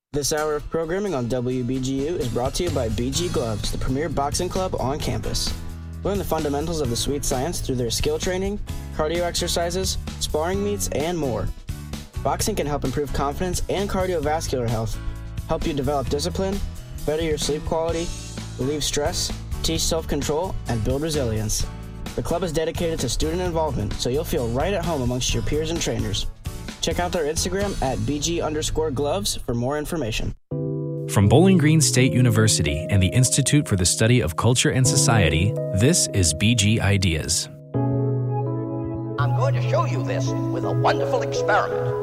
This hour of programming on WBGU is brought to you by BG Gloves, the premier boxing club on campus. Learn the fundamentals of the sweet science through their skill training, cardio exercises, sparring meets, and more. Boxing can help improve confidence and cardiovascular health, help you develop discipline, better your sleep quality, relieve stress, teach self-control, and build resilience. The club is dedicated to student involvement, so you'll feel right at home amongst your peers and trainers. Check out their Instagram at BG_gloves for more information. From Bowling Green State University and the Institute for the Study of Culture and Society, this is BG Ideas. I'm going to show you this with a wonderful experiment.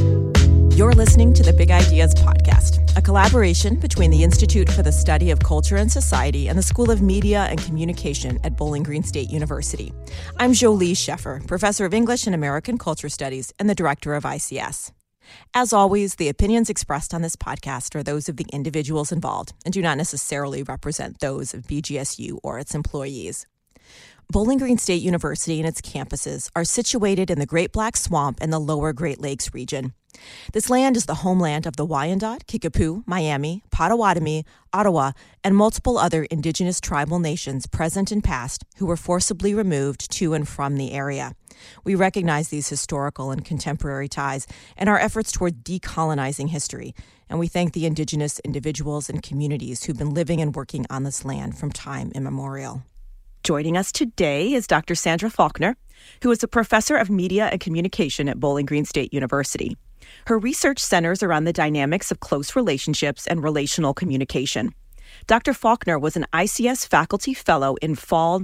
You're listening to the Big Ideas Podcast, a collaboration between the Institute for the Study of Culture and Society and the School of Media and Communication at Bowling Green State University. I'm Jolie Sheffer, Professor of English and American Culture Studies and the Director of ICS. As always, the opinions expressed on this podcast are those of the individuals involved and do not necessarily represent those of BGSU or its employees. Bowling Green State University and its campuses are situated in the Great Black Swamp and the Lower Great Lakes region. This land is the homeland of the Wyandot, Kickapoo, Miami, Potawatomi, Ottawa, and multiple other indigenous tribal nations present and past who were forcibly removed to and from the area. We recognize these historical and contemporary ties in our efforts toward decolonizing history, and we thank the indigenous individuals and communities who've been living and working on this land from time immemorial. Joining us today is Dr. Sandra Faulkner, who is a professor of media and communication at Bowling Green State University. Her research centers around the dynamics of close relationships and relational communication. Dr. Faulkner was an ICS faculty fellow in fall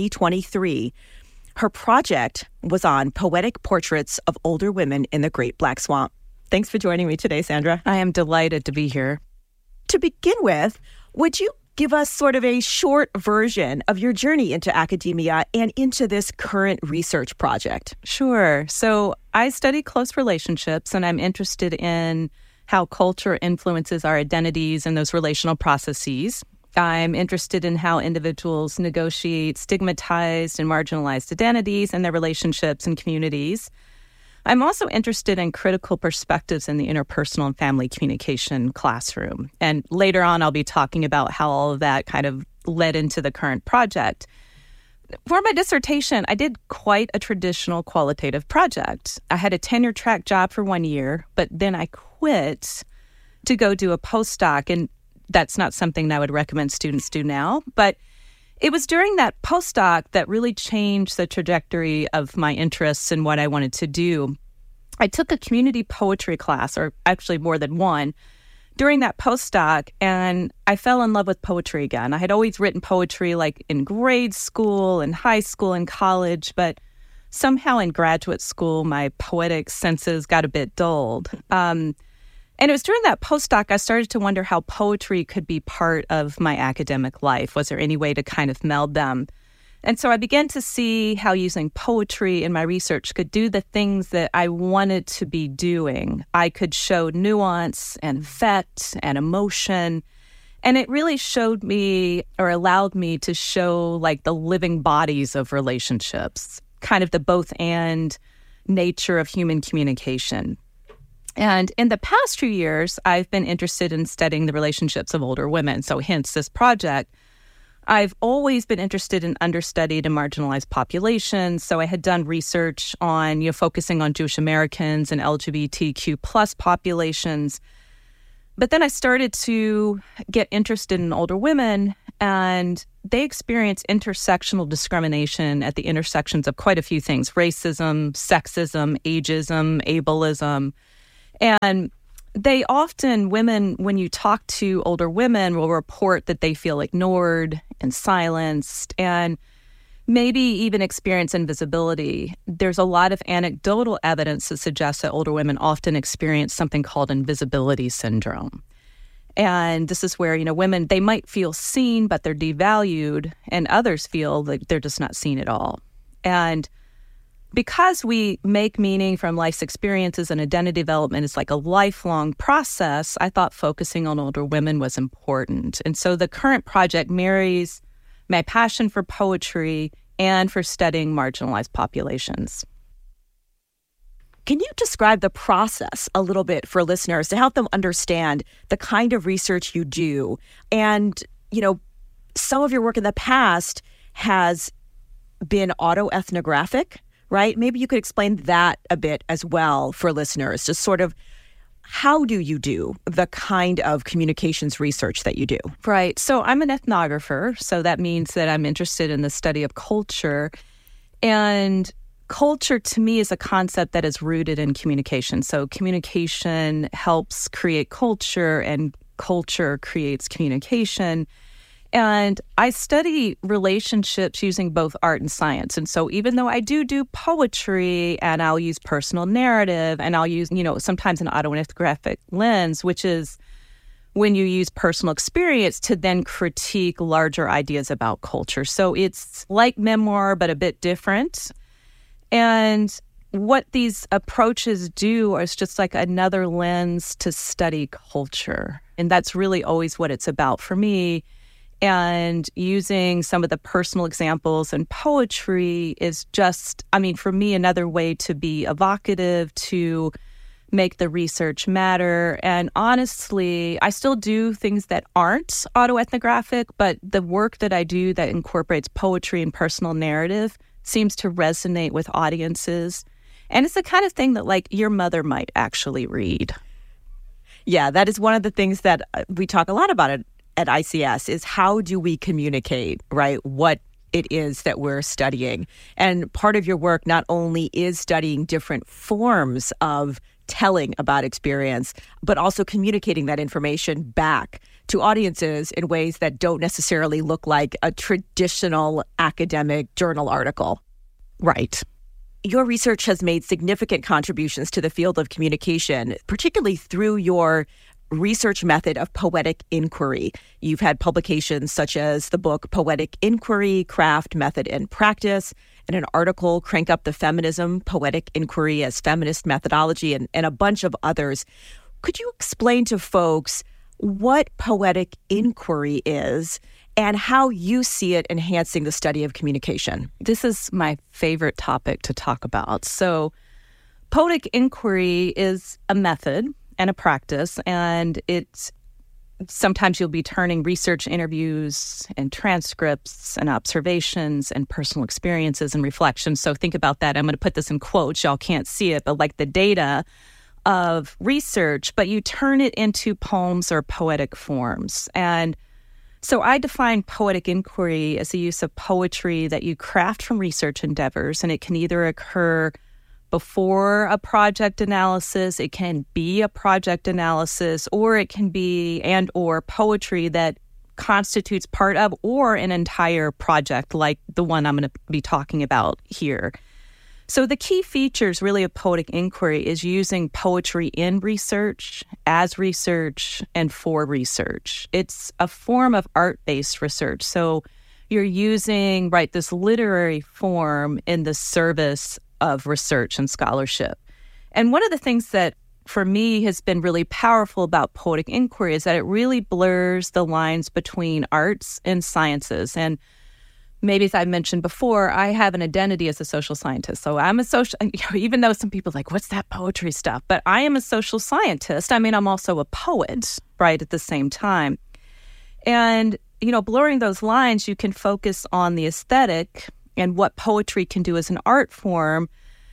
2023. Her project was on poetic portraits of older women in the Great Black Swamp. Thanks for joining me today, Sandra. I am delighted to be here. To begin with, would you give us sort of a short version of your journey into academia and into this current research project? Sure. So I study close relationships, and I'm interested in how culture influences our identities and those relational processes. I'm interested in how individuals negotiate stigmatized and marginalized identities and their relationships and communities. I'm also interested in critical perspectives in the interpersonal and family communication classroom. And later on, I'll be talking about how all of that kind of led into the current project. For my dissertation, I did quite a traditional qualitative project. I had a tenure-track job for 1 year, but then I quit to go do a postdoc, and that's not something that I would recommend students do now. But it was during that postdoc that really changed the trajectory of my interests and what I wanted to do. I took a community poetry class, or actually more than one, during that postdoc, and I fell in love with poetry again. I had always written poetry like in grade school and high school and college, but somehow in graduate school, my poetic senses got a bit dulled. And it was during that postdoc I started to wonder how poetry could be part of my academic life. Was there any way to kind of meld them? And so I began to see how using poetry in my research could do the things that I wanted to be doing. I could show nuance and effect and emotion. And it really showed me, or allowed me to show like the living bodies of relationships, kind of the both and nature of human communication. And in the past few years, I've been interested in studying the relationships of older women. So hence this project. I've always been interested in understudied and marginalized populations. So I had done research on, focusing on Jewish Americans and LGBTQ plus populations. But then I started to get interested in older women, and they experience intersectional discrimination at the intersections of quite a few things: racism, sexism, ageism, ableism. And they often, women, when you talk to older women, will report that they feel ignored and silenced and maybe even experience invisibility. There's a lot of anecdotal evidence that suggests that older women often experience something called invisibility syndrome. And this is where, women, they might feel seen, but they're devalued, and others feel that they're just not seen at all. And because we make meaning from life's experiences and identity development is like a lifelong process, I thought focusing on older women was important. And so the current project marries my passion for poetry and for studying marginalized populations. Can you describe the process a little bit for listeners to help them understand the kind of research you do? And, some of your work in the past has been autoethnographic, right? Maybe you could explain that a bit as well for listeners, just sort of how do you do the kind of communications research that you do? Right. So I'm an ethnographer, so that means that I'm interested in the study of culture. And culture to me is a concept that is rooted in communication. So communication helps create culture, and culture creates communication. And I study relationships using both art and science. And so even though I do poetry, and I'll use personal narrative, and I'll use, sometimes an autoethnographic lens, which is when you use personal experience to then critique larger ideas about culture. So it's like memoir, but a bit different. And what these approaches do is just like another lens to study culture. And that's really always what it's about for me. And using some of the personal examples in poetry is just, for me, another way to be evocative, to make the research matter. And honestly, I still do things that aren't autoethnographic, but the work that I do that incorporates poetry and personal narrative seems to resonate with audiences. And it's the kind of thing that, like, your mother might actually read. Yeah, that is one of the things that we talk a lot about at ICS is how do we communicate, right, what it is that we're studying. And part of your work not only is studying different forms of telling about experience, but also communicating that information back to audiences in ways that don't necessarily look like a traditional academic journal article. Right. Your research has made significant contributions to the field of communication, particularly through your research method of poetic inquiry. You've had publications such as the book Poetic Inquiry, Craft, Method, and Practice, and an article, Crank Up the Feminism, Poetic Inquiry as Feminist Methodology, and a bunch of others. Could you explain to folks what poetic inquiry is and how you see it enhancing the study of communication? This is my favorite topic to talk about. So poetic inquiry is a method and a practice, and it's sometimes you'll be turning research interviews and transcripts and observations and personal experiences and reflections. So think about that. I'm going to put this in quotes. Y'all can't see it, but like the data of research, but you turn it into poems or poetic forms. And so I define poetic inquiry as the use of poetry that you craft from research endeavors, and it can either occur before a project analysis, it can be a project analysis, or it can be or poetry that constitutes part of or an entire project like the one I'm going to be talking about here. So the key features really of poetic inquiry is using poetry in research, as research, and for research. It's a form of art-based research. So you're using, this literary form in the service of research and scholarship. And one of the things that for me has been really powerful about poetic inquiry is that it really blurs the lines between arts and sciences. And maybe as I mentioned before, I have an identity as a social scientist. So I'm a social, even though some people are like, what's that poetry stuff? But I am a social scientist. I'm also a poet, right, at the same time. And, blurring those lines, you can focus on the aesthetic and what poetry can do as an art form,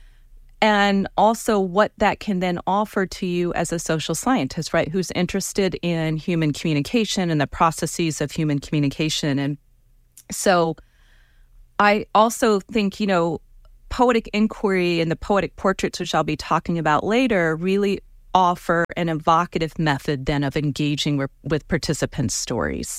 and also what that can then offer to you as a social scientist, right, who's interested in human communication and the processes of human communication. And so I also think, poetic inquiry and the poetic portraits, which I'll be talking about later, really offer an evocative method then of engaging with participants' stories.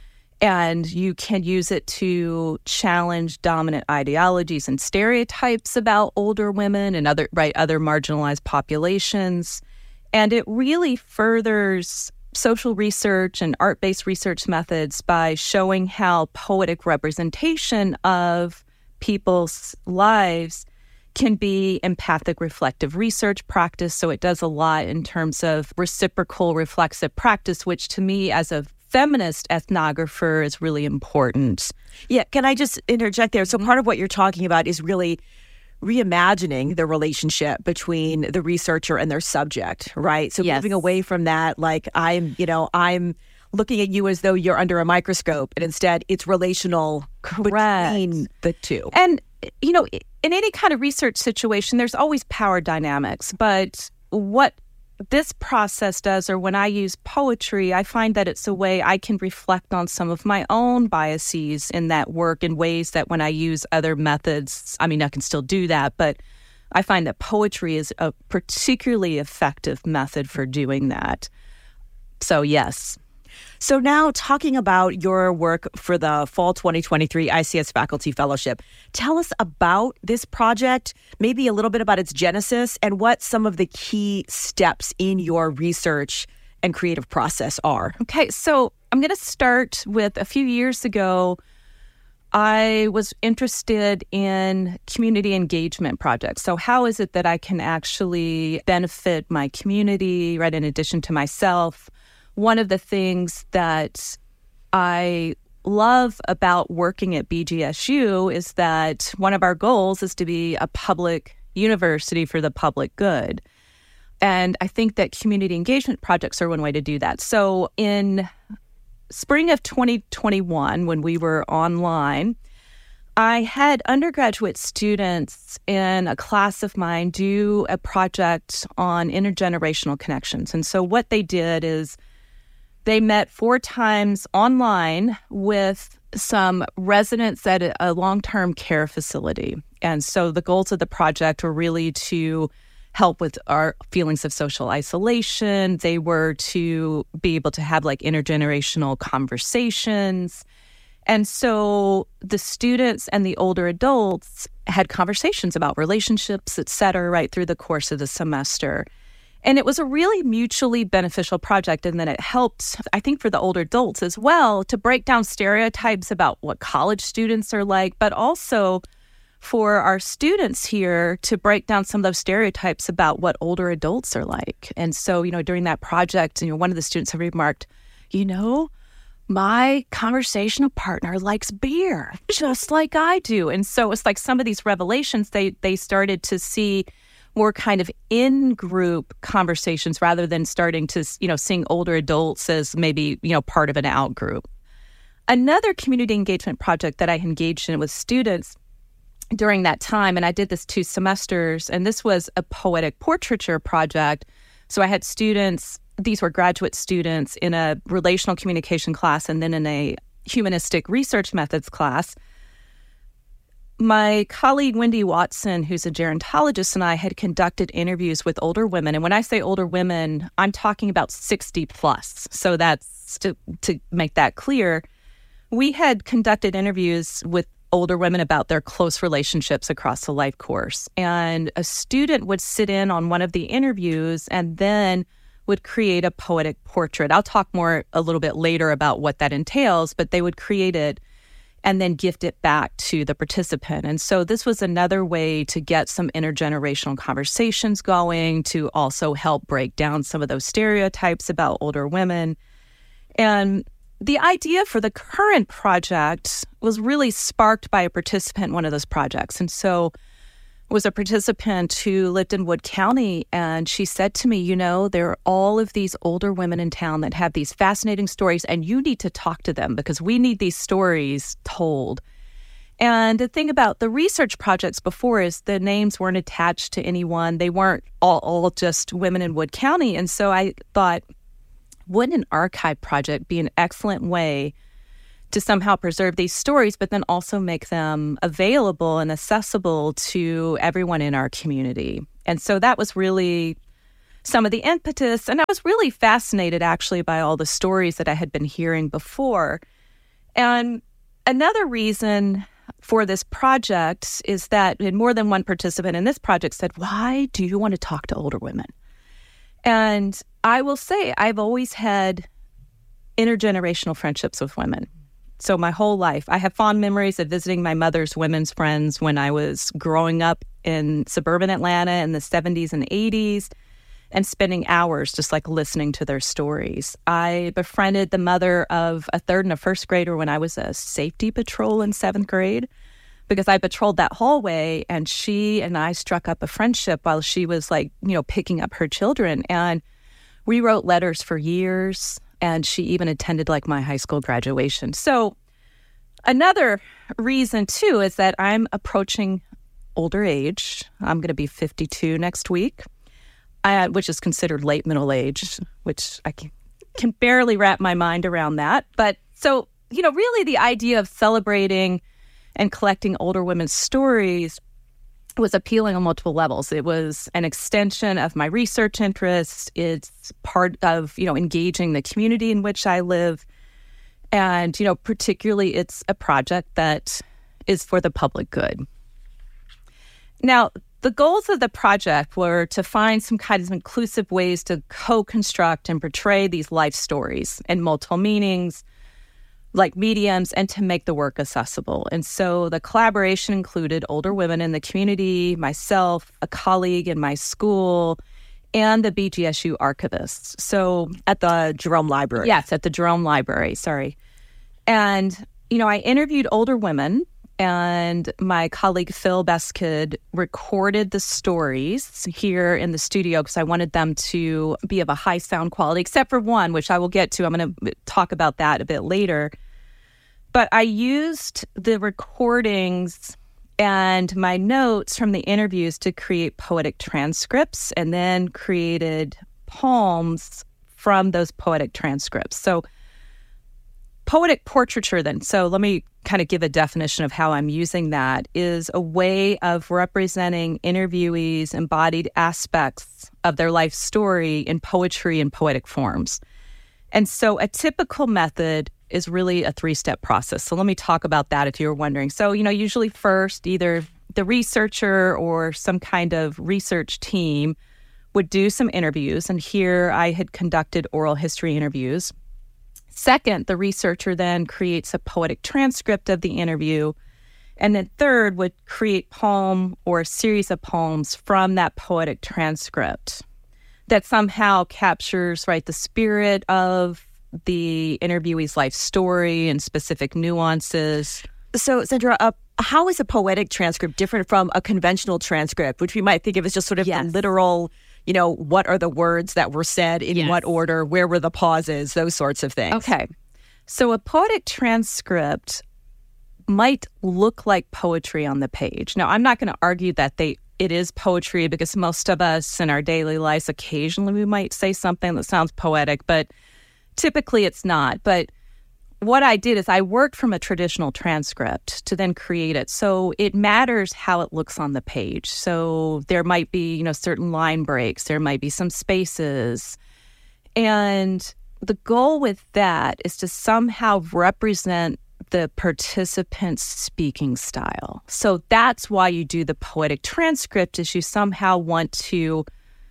And you can use it to challenge dominant ideologies and stereotypes about older women and other marginalized populations. And it really furthers social research and art-based research methods by showing how poetic representation of people's lives can be empathic reflective research practice. So it does a lot in terms of reciprocal reflexive practice, which to me as a feminist ethnographer is really important. Yeah, can I just interject there? So part of what you're talking about is really reimagining the relationship between the researcher and their subject, right? So moving away from that, like I'm looking at you as though you're under a microscope, and instead it's relational between the two. And, in any kind of research situation, there's always power dynamics. But what this process does, or when I use poetry, I find that it's a way I can reflect on some of my own biases in that work in ways that when I use other methods, I can still do that, but I find that poetry is a particularly effective method for doing that. So, yes. So now talking about your work for the Fall 2023 ICS Faculty Fellowship, tell us about this project, maybe a little bit about its genesis and what some of the key steps in your research and creative process are. Okay, so I'm going to start with a few years ago, I was interested in community engagement projects. So how is it that I can actually benefit my community, right, in addition to myself? One of the things that I love about working at BGSU is that one of our goals is to be a public university for the public good. And I think that community engagement projects are one way to do that. So in spring of 2021, when we were online, I had undergraduate students in a class of mine do a project on intergenerational connections. And so what they did is they met 4 times online with some residents at a long-term care facility. And so the goals of the project were really to help with our feelings of social isolation. They were to be able to have like intergenerational conversations. And so the students and the older adults had conversations about relationships, et cetera, right through the course of the semester. And it was a really mutually beneficial project. And then it helped, I think, for the older adults as well, to break down stereotypes about what college students are like, but also for our students here to break down some of those stereotypes about what older adults are like. And so, during that project, one of the students had remarked, my conversational partner likes beer, just like I do. And so it's like some of these revelations, they started to see more kind of in-group conversations rather than starting to, seeing older adults as maybe, part of an out-group. Another community engagement project that I engaged in with students during that time, and I did this 2 semesters, and this was a poetic portraiture project. So I had students, these were graduate students in a relational communication class and then in a humanistic research methods class. My colleague, Wendy Watson, who's a gerontologist, and I had conducted interviews with older women. And when I say older women, I'm talking about 60 plus. So that's to make that clear. We had conducted interviews with older women about their close relationships across the life course. And a student would sit in on one of the interviews and then would create a poetic portrait. I'll talk more a little bit later about what that entails, but they would create it and then gift it back to the participant. And so this was another way to get some intergenerational conversations going, to also help break down some of those stereotypes about older women. And the idea for the current project was really sparked by a participant in one of those projects. And so it was a participant who lived in Wood County, and she said to me, there are all of these older women in town that have these fascinating stories, and you need to talk to them because we need these stories told. And the thing about the research projects before is the names weren't attached to anyone. They weren't all just women in Wood County. And so I thought, wouldn't an archive project be an excellent way to somehow preserve these stories, but then also make them available and accessible to everyone in our community? And so that was really some of the impetus. And I was really fascinated, actually, by all the stories that I had been hearing before. And another reason for this project is that more than one participant in this project said, why do you want to talk to older women? And I will say I've always had intergenerational friendships with women. So my whole life, I have fond memories of visiting my mother's women's friends when I was growing up in suburban Atlanta in the 70s and 80s and spending hours just like listening to their stories. I befriended the mother of a 3rd and a 1st grader when I was a safety patrol in 7th grade. because I patrolled that hallway, and she and I struck up a friendship while she was picking up her children. And we wrote letters for years, and she even attended my high school graduation. So another reason too is that I'm approaching older age. I'm going to be 52 next week, which is considered late middle age, which I can barely wrap my mind around that. But so, really the idea of celebrating and collecting older women's stories was appealing on multiple levels. It was an extension of my research interests. It's part of, engaging the community in which I live. And, particularly it's a project that is for the public good. Now, the goals of the project were to find some kind of inclusive ways to co-construct and portray these life stories in multiple meanings, like mediums, and to make the work accessible. And so the collaboration included older women in the community, myself, a colleague in my school, and the BGSU archivists. So at the Jerome Library. Yes, at the Jerome Library, sorry. And, I interviewed older women, and my colleague Phil Beskid recorded the stories here in the studio because I wanted them to be of a high sound quality, except for one, which I will get to. I'm going to talk about that a bit later. But I used the recordings and my notes from the interviews to create poetic transcripts, and then created poems from those poetic transcripts. So poetic portraiture then, so let me kind of give a definition of how I'm using that, is a way of representing interviewees' embodied aspects of their life story in poetry and poetic forms. And so a typical method is really a 3-step process. So let me talk about that if you're wondering. So, usually first, either the researcher or some kind of research team would do some interviews. And here I had conducted oral history interviews. Second, the researcher then creates a poetic transcript of the interview. And then third, would create poem or a series of poems from that poetic transcript that somehow captures, the spirit of the interviewee's life story and specific nuances. So, Sandra, how is a poetic transcript different from a conventional transcript, which we might think of as just sort of the literal, what are the words that were said, in what order, where were the pauses, those sorts of things? Okay. So a poetic transcript might look like poetry on the page. Now, I'm not going to argue that it is poetry, because most of us in our daily lives, occasionally we might say something that sounds poetic, but typically it's not. But what I did is I worked from a traditional transcript to then create it. So it matters how it looks on the page. So there might be, certain line breaks. There might be some spaces. And the goal with that is to somehow represent the participant's speaking style. So that's why you do the poetic transcript, is you somehow want to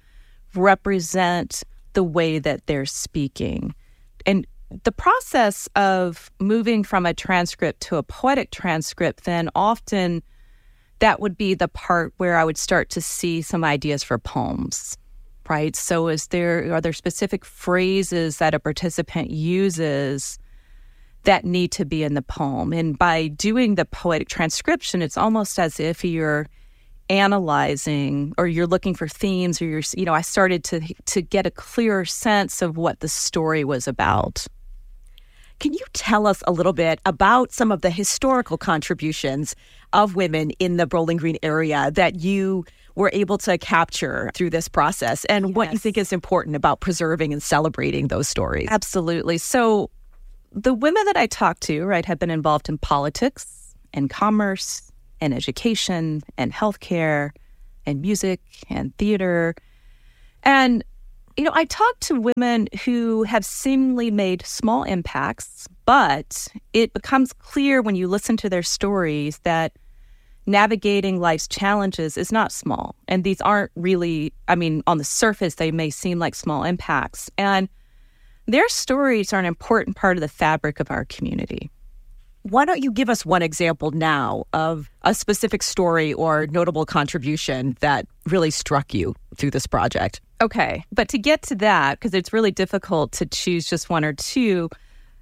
represent the way that they're speaking. And the process of moving from a transcript to a poetic transcript, then often that would be the part where I would start to see some ideas for poems, right? So are there specific phrases that a participant uses that need to be in the poem? And by doing the poetic transcription, it's almost as if you're analyzing, or you're looking for themes, or I started to get a clearer sense of what the story was about. Can you tell us a little bit about some of the historical contributions of women in the Bowling Green area that you were able to capture through this process, and what you think is important about preserving and celebrating those stories? Absolutely. So the women that I talked to, have been involved in politics and commerce and education and healthcare and music and theater. And I talked to women who have seemingly made small impacts, but it becomes clear when you listen to their stories that navigating life's challenges is not small. And these aren't really, on the surface, they may seem like small impacts. And their stories are an important part of the fabric of our community. Why don't you give us one example now of a specific story or notable contribution that really struck you through this project? Okay, but to get to that, because it's really difficult to choose just one or two,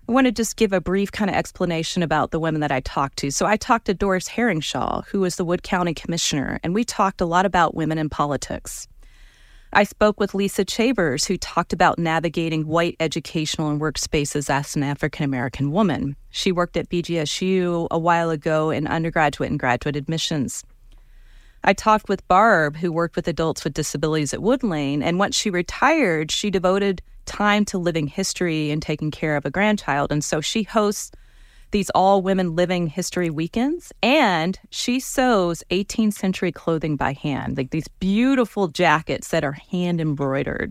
I want to just give a brief kind of explanation about the women that I talked to. So I talked to Doris Herringshaw, who is the Wood County Commissioner, and we talked a lot about women in politics. I spoke with Lisa Chavers, who talked about navigating white educational and work spaces as an African-American woman. She worked at BGSU a while ago in undergraduate and graduate admissions. I talked with Barb, who worked with adults with disabilities at Wood Lane, and once she retired, she devoted time to living history and taking care of a grandchild. And so she hosts these all-women living history weekends, and she sews 18th century clothing by hand, like these beautiful jackets that are hand-embroidered.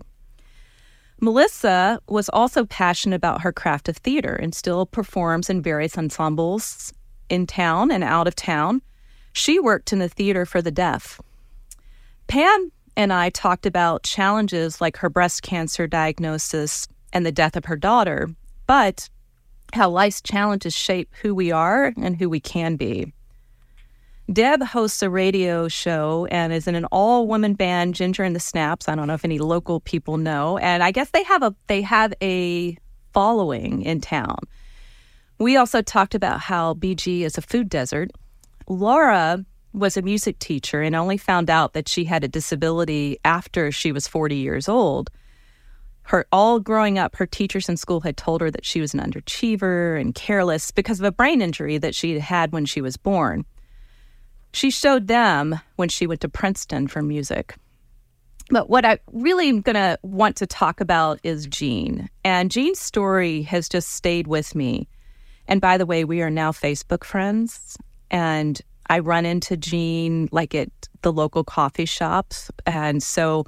Melissa was also passionate about her craft of theater and still performs in various ensembles in town and out of town. She worked in the theater for the deaf. Pam and I talked about challenges like her breast cancer diagnosis and the death of her daughter, but how life's challenges shape who we are and who we can be. Deb hosts a radio show and is in an all-woman band, Ginger and the Snaps. I don't know if any local people know, and I guess they have a following in town. We also talked about how BG is a food desert. Laura was a music teacher and only found out that she had a disability after she was 40 years old. All growing up, her teachers in school had told her that she was an underachiever and careless because of a brain injury that she had when she was born. She showed them when she went to Princeton for music. But what I really am going to want to talk about is Jean. And Jean's story has just stayed with me. And by the way, we are now Facebook friends. And I run into Jean like at the local coffee shops. And so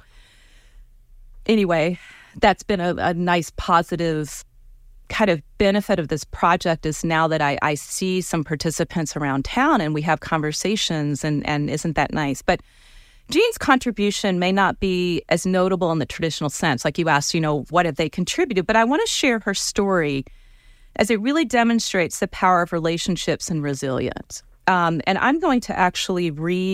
anyway, that's been a nice positive kind of benefit of this project is now that I see some participants around town and we have conversations and isn't that nice? But Jean's contribution may not be as notable in the traditional sense. Like you asked, what have they contributed? But I want to share her story as it really demonstrates the power of relationships and resilience. And I'm going to actually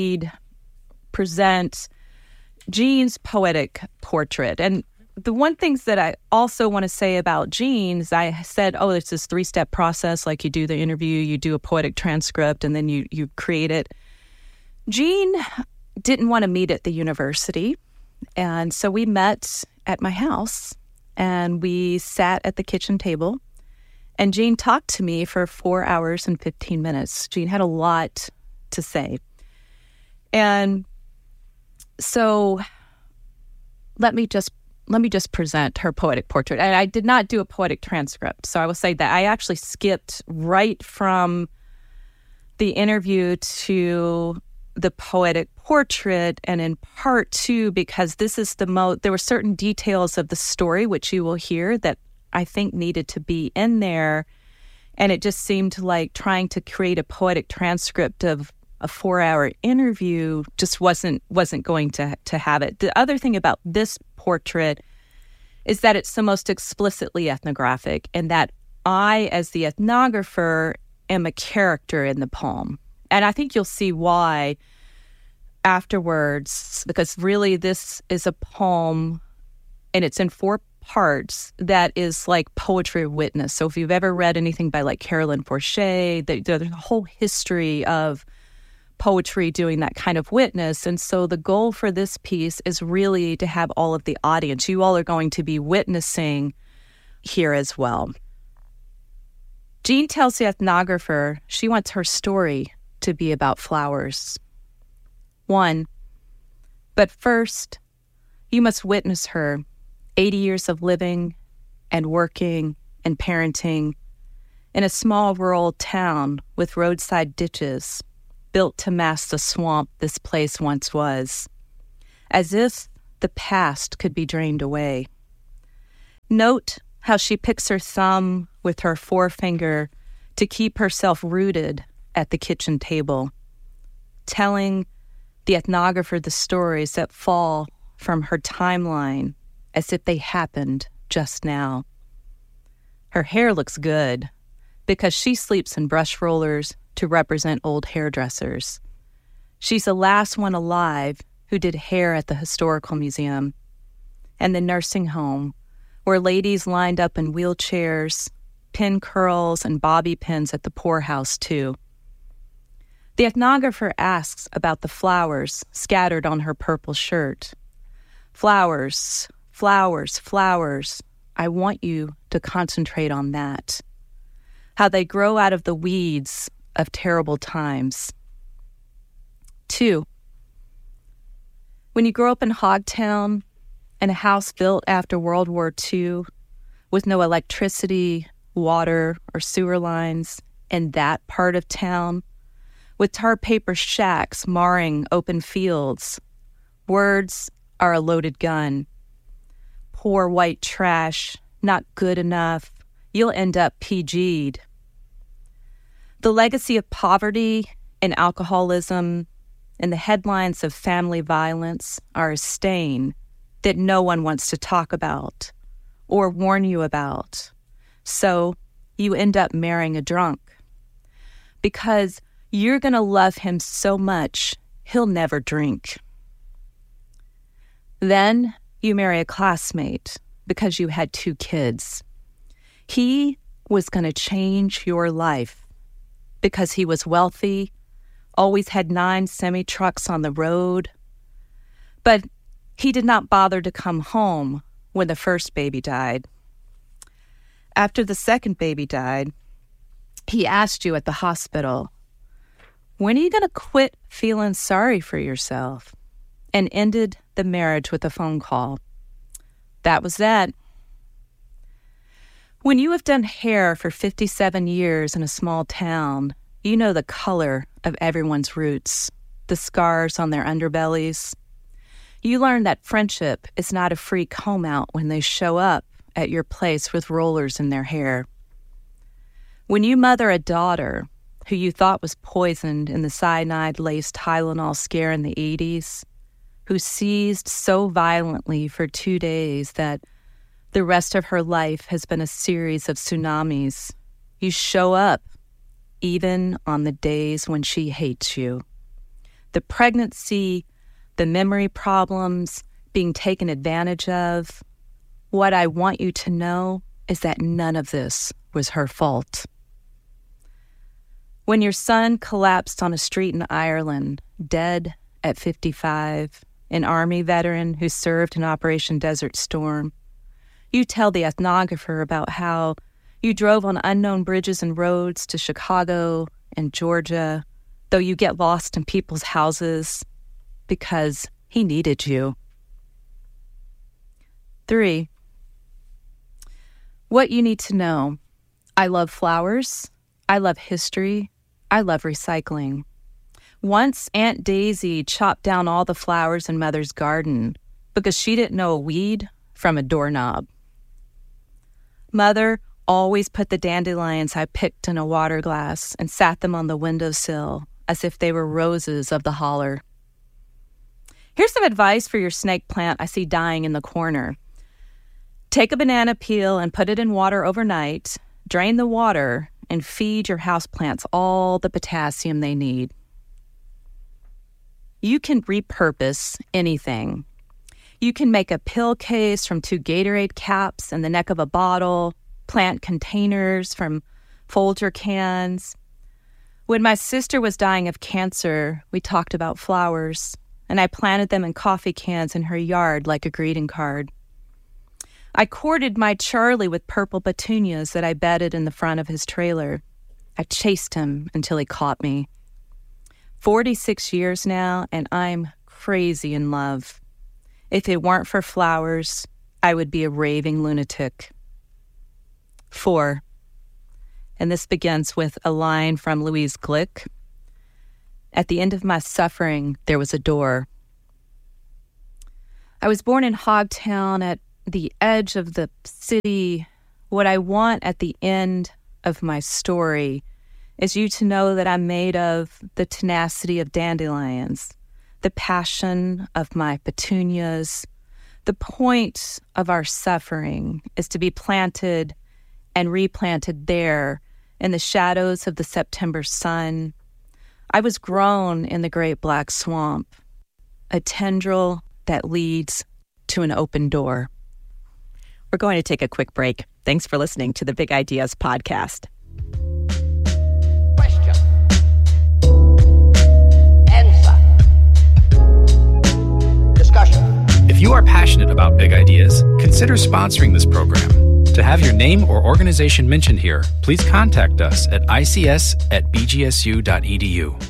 present Jean's poetic portrait. And the one things that I also want to say about Jean is I said, it's this 3-step process. Like you do the interview, you do a poetic transcript, and then you create it. Jean didn't want to meet at the university. And so we met at my house and we sat at the kitchen table. And Jean talked to me for 4 hours and 15 minutes. Jean had a lot to say. And so let me just present her poetic portrait. And I did not do a poetic transcript. So I will say that I actually skipped right from the interview to the poetic portrait, and in part two, because this is there were certain details of the story, which you will hear, that I think needed to be in there. And it just seemed like trying to create a poetic transcript of a 4-hour interview just wasn't going to have it. The other thing about this portrait is that it's the most explicitly ethnographic, and that I, as the ethnographer, am a character in the poem. And I think you'll see why afterwards, because really this is a poem, and it's in 4 parts that is like poetry of witness. So if you've ever read anything by like Carolyn Forche, there's a whole history of poetry doing that kind of witness. And so the goal for this piece is really to have all of the audience. You all are going to be witnessing here as well. Jean tells the ethnographer she wants her story to be about flowers. 1, but first, you must witness her 80 years of living and working and parenting in a small rural town with roadside ditches built to mask the swamp this place once was, as if the past could be drained away. Note how she picks her thumb with her forefinger to keep herself rooted at the kitchen table, telling the ethnographer the stories that fall from her timeline as if they happened just now. Her hair looks good because she sleeps in brush rollers to represent old hairdressers. She's the last one alive who did hair at the Historical Museum and the nursing home, where ladies lined up in wheelchairs pin curls and bobby pins at the poorhouse, too. The ethnographer asks about the flowers scattered on her purple shirt. Flowers, flowers, flowers. I want you to concentrate on that. How they grow out of the weeds of terrible times. 2. When you grow up in Hogtown, in a house built after World War II, with no electricity, water, or sewer lines in that part of town, with tar paper shacks marring open fields, words are a loaded gun. Poor white trash, not good enough, you'll end up PG'd. The legacy of poverty and alcoholism and the headlines of family violence are a stain that no one wants to talk about or warn you about. So you end up marrying a drunk because you're going to love him so much, he'll never drink. Then you marry a classmate because you had 2 kids. He was going to change your life because he was wealthy, always had 9 semi-trucks on the road. But he did not bother to come home when the first baby died. After the second baby died, he asked you at the hospital, when are you going to quit feeling sorry for yourself? And ended the marriage with a phone call. That was that. When you have done hair for 57 years in a small town, you know the color of everyone's roots, the scars on their underbellies. You learn that friendship is not a free comb out when they show up at your place with rollers in their hair. When you mother a daughter who you thought was poisoned in the cyanide-laced Tylenol scare in the 80s, who seized so violently for 2 days that the rest of her life has been a series of tsunamis, you show up even on the days when she hates you. The pregnancy, the memory problems, being taken advantage of. What I want you to know is that none of this was her fault. When your son collapsed on a street in Ireland, dead at 55, an Army veteran who served in Operation Desert Storm, you tell the ethnographer about how you drove on unknown bridges and roads to Chicago and Georgia, though you get lost in people's houses because he needed you. 3. What you need to know. I love flowers. I love history. I love recycling. Once Aunt Daisy chopped down all the flowers in Mother's garden because she didn't know a weed from a doorknob. Mother always put the dandelions I picked in a water glass and sat them on the windowsill as if they were roses of the holler. Here's some advice for your snake plant I see dying in the corner. Take a banana peel and put it in water overnight, drain the water, and feed your houseplants all the potassium they need. You can repurpose anything. You can make a pill case from 2 Gatorade caps and the neck of a bottle, plant containers from Folger cans. When my sister was dying of cancer, we talked about flowers, and I planted them in coffee cans in her yard like a greeting card. I courted my Charlie with purple petunias that I bedded in the front of his trailer. I chased him until he caught me. 46 years now, and I'm crazy in love. If it weren't for flowers, I would be a raving lunatic. 4. And this begins with a line from Louise Glick. At the end of my suffering, there was a door. I was born in Hogtown at the edge of the city. What I want at the end of my story is you to know that I'm made of the tenacity of dandelions, the passion of my petunias. The point of our suffering is to be planted and replanted there in the shadows of the September sun. I was grown in the great black swamp, a tendril that leads to an open door. We're going to take a quick break. Thanks for listening to the Big Ideas Podcast. Question. Answer. Discussion. If you are passionate about big ideas, consider sponsoring this program. To have your name or organization mentioned here, please contact us at ics@bgsu.edu.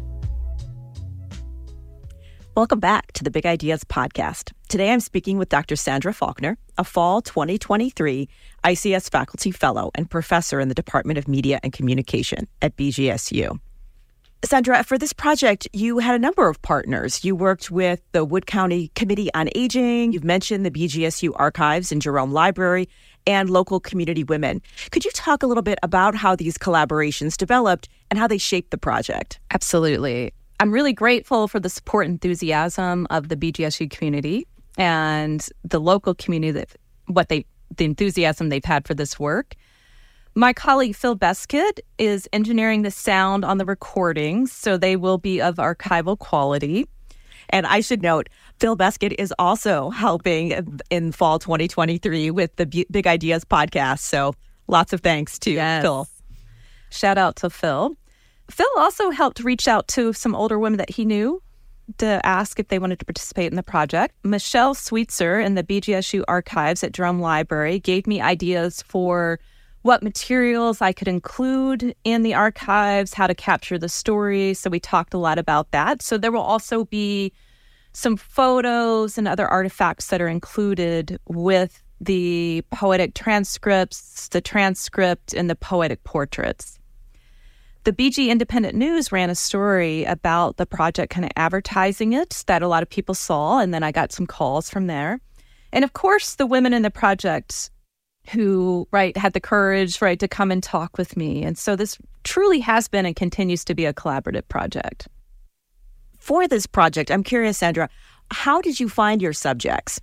Welcome back to the Big Ideas Podcast. Today I'm speaking with Dr. Sandra Faulkner, a fall 2023 ICS Faculty Fellow and Professor in the Department of Media and Communication at BGSU. Sandra, for this project, you had a number of partners. You worked with the Wood County Committee on Aging. You've mentioned the BGSU Archives and Jerome Library and local community women. Could you talk a little bit about how these collaborations developed and how they shaped the project? Absolutely. I'm really grateful for the support and enthusiasm of the BGSU community and the local community, the enthusiasm they've had for this work. My colleague Phil Beskid is engineering the sound on the recordings, so they will be of archival quality. And I should note, Phil Beskid is also helping in fall 2023 with the Big Ideas Podcast. So lots of thanks to Phil. Shout out to Phil. Phil also helped reach out to some older women that he knew to ask if they wanted to participate in the project. Michelle Sweetser in the BGSU Archives at Jerome Library gave me ideas for what materials I could include in the archives, how to capture the story. So we talked a lot about that. So there will also be some photos and other artifacts that are included with the poetic transcripts, the transcript, and the poetic portraits. The BG Independent News ran a story about the project, kind of advertising it, that a lot of people saw, and then I got some calls from there. And of course, the women in the project who, had the courage, to come and talk with me. And so this truly has been and continues to be a collaborative project. For this project, I'm curious, Sandra, how did you find your subjects?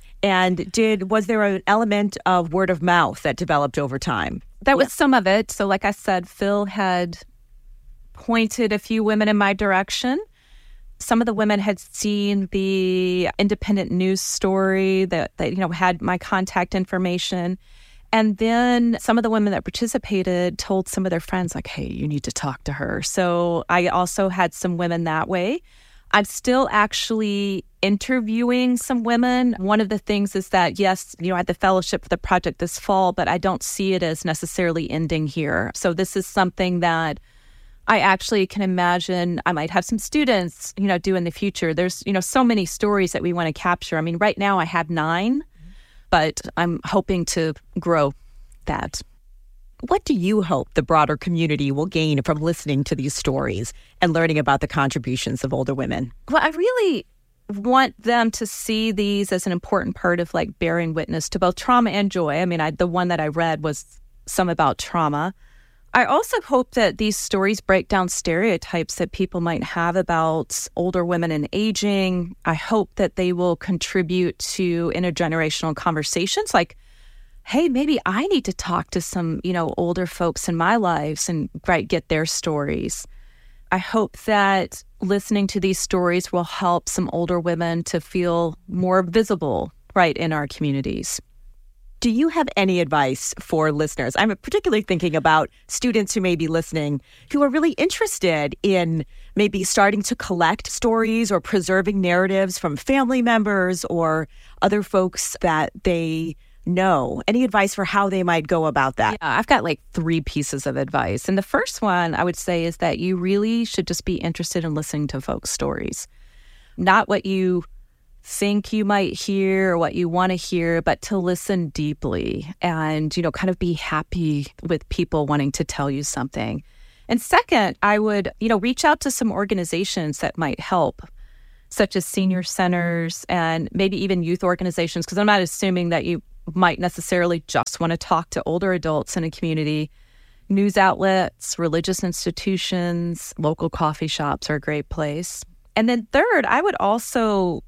And was there an element of word of mouth that developed over time? That was some of it. So like I said, Phil had pointed a few women in my direction. Some of the women had seen the independent news story that had my contact information. And then some of the women that participated told some of their friends, like, hey, you need to talk to her. So I also had some women that way. I'm still actually interviewing some women. One of the things is that, yes, I had the fellowship for the project this fall, but I don't see it as necessarily ending here. So this is something that I actually can imagine I might have some students, do in the future. There's, so many stories that we want to capture. I mean, right now I have 9, but I'm hoping to grow that. What do you hope the broader community will gain from listening to these stories and learning about the contributions of older women? Well, I really want them to see these as an important part of bearing witness to both trauma and joy. I mean, the one that I read was some about trauma. I also hope that these stories break down stereotypes that people might have about older women and aging. I hope that they will contribute to intergenerational conversations like, hey, maybe I need to talk to some, older folks in my lives and get their stories. I hope that listening to these stories will help some older women to feel more visible, in our communities. Do you have any advice for listeners? I'm particularly thinking about students who may be listening who are really interested in maybe starting to collect stories or preserving narratives from family members or other folks that they know. Any advice for how they might go about that? Yeah, I've got 3 pieces of advice. And the first one I would say is that you really should just be interested in listening to folks' stories. Not what you think you might hear or what you want to hear, but to listen deeply and, kind of be happy with people wanting to tell you something. And second, I would, reach out to some organizations that might help, such as senior centers and maybe even youth organizations, because I'm not assuming that you might necessarily just want to talk to older adults in a community. News outlets, religious institutions, local coffee shops are a great place. And then third, I would also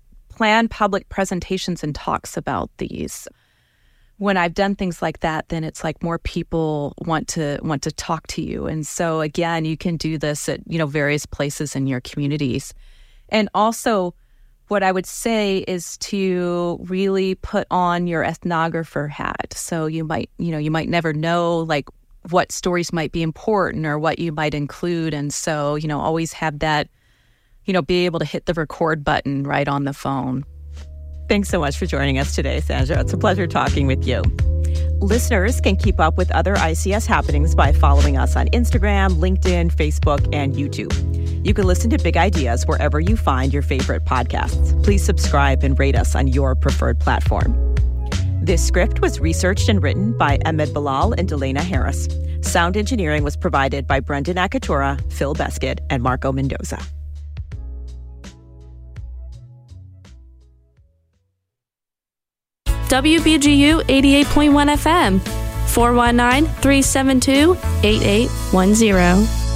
plan public presentations and talks about these. When I've done things like that, then it's more people want to talk to you. And so again, you can do this at, various places in your communities. And also what I would say is to really put on your ethnographer hat. So you might never know like what stories might be important or what you might include. And so, always have that, be able to hit the record button right on the phone. Thanks so much for joining us today, Sandra. It's a pleasure talking with you. Listeners can keep up with other ICS happenings by following us on Instagram, LinkedIn, Facebook, and YouTube. You can listen to Big Ideas wherever you find your favorite podcasts. Please subscribe and rate us on your preferred platform. This script was researched and written by Ahmed Bilal and Delana Harris. Sound engineering was provided by Brendan Akatura, Phil Beskett, and Marco Mendoza. WBGU 88.1 FM, 419-372-8810.